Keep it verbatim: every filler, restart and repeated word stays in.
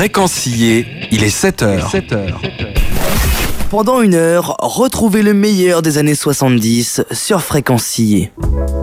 Fréquencier, il est sept heures. Pendant une heure, retrouvez le meilleur des années soixante-dix sur Fréquencier.